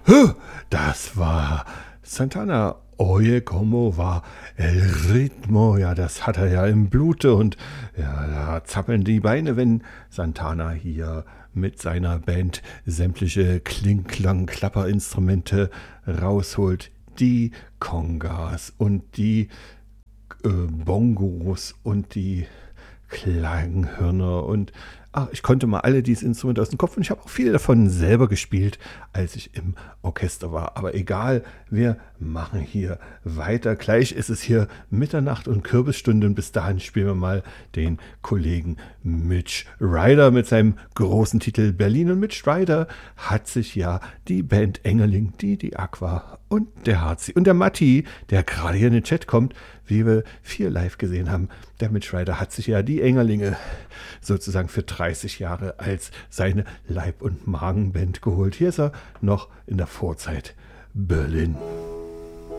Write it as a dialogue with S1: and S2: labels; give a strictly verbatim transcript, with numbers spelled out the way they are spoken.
S1: Das war Santana. Oye, como va el ritmo. Ja, das hat er ja im Blute und ja, da zappeln die Beine, wenn Santana hier mit seiner Band sämtliche Kling-Klang-Klapperinstrumente rausholt. Die Congas und die äh, Bongos und die Klanghörner und ach, ich konnte mal alle diese Instrumente aus dem Kopf und ich habe auch viele davon selber gespielt, als ich im Orchester war. Aber egal, wir machen hier weiter. Gleich ist es hier Mitternacht und Kürbisstunde und bis dahin spielen wir mal den Kollegen Mitch Ryder mit seinem großen Titel Berlin. Und Mitch Ryder hat sich ja die Band Engerling, die, die Aqua und der Harzi und der Matti, der gerade hier in den Chat kommt, wie wir vier live gesehen haben. Der Mitch Ryder hat sich ja die Engerlinge sozusagen für dreißig Jahre als seine Leib- und Magenband geholt. Hier ist er noch in der Vorzeit Berlin.